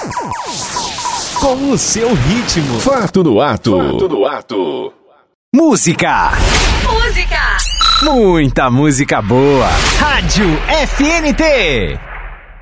Com o seu ritmo. Fato no ato. Fato no ato. Música. Música. Muita música boa. Rádio FNT.